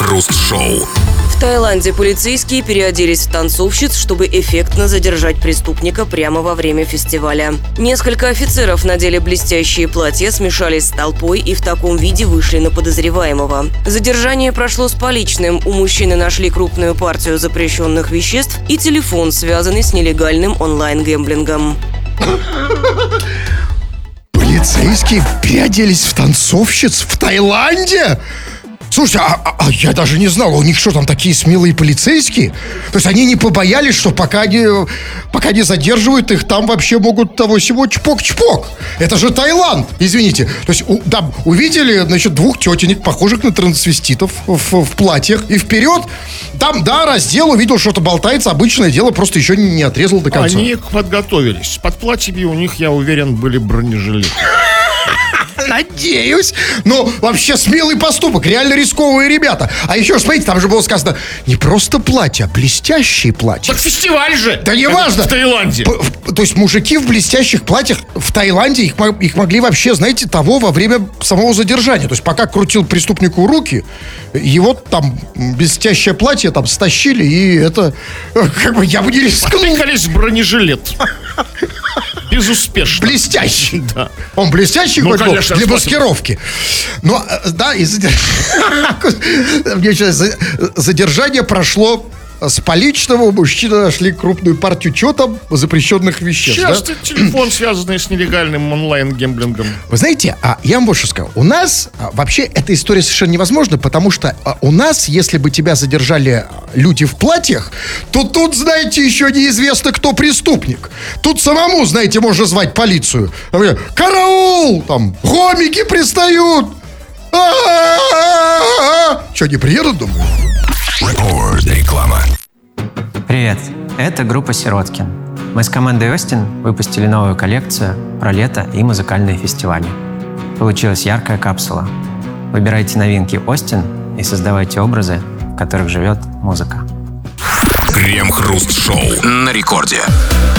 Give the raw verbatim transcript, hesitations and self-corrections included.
Крем-хруст-шоу. В Таиланде полицейские переоделись в танцовщиц, чтобы эффектно задержать преступника прямо во время фестиваля. Несколько офицеров надели блестящие платья, смешались с толпой и в таком виде вышли на подозреваемого. Задержание прошло с поличным. У мужчины нашли крупную партию запрещенных веществ и телефон, связанный с нелегальным онлайн-гэмблингом. Полицейские переоделись в танцовщиц в Таиланде? Слушайте, а, а, а я даже не знал, у них что, там такие смелые полицейские? То есть они не побоялись, что пока не, пока не задерживают их, там вообще могут того всего чпок-чпок. Это же Таиланд, извините. То есть у, там увидели, значит, двух тетенек, похожих на трансвеститов в, в платьях, и вперед. Там, да, раздел, увидел, что-то болтается, обычное дело, просто еще не, не отрезал до конца. Они подготовились. Под платьями у них, я уверен, были бронежилеты. Надеюсь. Но вообще смелый поступок. Реально рисковые ребята. А еще, смотрите, там же было сказано не просто платья, а блестящие платья. Так фестиваль же! Да не важно. В Таиланде. П- То есть мужики в блестящих платьях в Таиланде, их, мо- их могли вообще, знаете, того во время самого задержания. То есть пока крутил преступнику руки, его там блестящее платье там стащили, и это, как бы, я бы не рискнул. Потыкались в бронежилет. Безуспешно. Блестящий. Да. Он блестящий, Ну, хоть был, конечно, для спасибо. маскировки. Но, э, да, и задер- Мне сейчас за- задержание прошло с поличного. Мужчины нашли крупную партию чего там? Запрещенных веществ. Да? Часто телефон, связанный с нелегальным онлайн-гемблингом. Вы знаете, а я вам вот что скажу. У нас а, вообще эта история совершенно невозможна, потому что а, у нас, если бы тебя задержали люди в платьях, то тут, знаете, еще неизвестно, кто преступник. Тут самому, знаете, можно звать полицию. Караул! Там гомики пристают! Что, не приедут, думаю? Реклама. Привет, это группа «Сироткин». Мы с командой «Остин» выпустили новую коллекцию про лето и музыкальные фестивали. Получилась яркая капсула. Выбирайте новинки «Остин» и создавайте образы, в которых живет музыка. Крем-хруст-шоу на рекорде.